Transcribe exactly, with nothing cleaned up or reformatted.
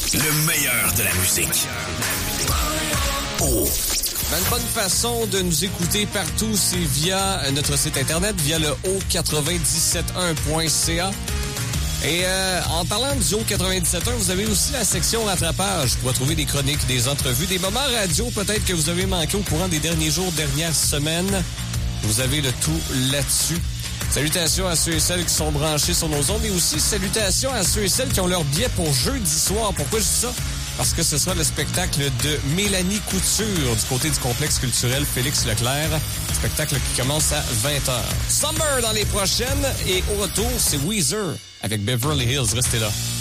Le meilleur de la musique. Oh. Ben, une bonne façon de nous écouter partout, c'est via notre site internet, via le o quatre-vingt-dix-sept un point c a. Et euh, en parlant du o quatre-vingt-dix-sept un, vous avez aussi la section rattrapage pour trouver des chroniques, des entrevues, des moments radio peut-être que vous avez manqué au courant des derniers jours, dernières semaines. Vous avez le tout là-dessus. Salutations à ceux et celles qui sont branchés sur nos ondes et aussi salutations à ceux et celles qui ont leur billet pour jeudi soir. Pourquoi je dis ça? Parce que ce sera le spectacle de Mélanie Couture du côté du complexe culturel Félix Leclerc. Spectacle qui commence à vingt heures. Summer dans les prochaines et au retour, c'est Weezer avec Beverly Hills. Restez là.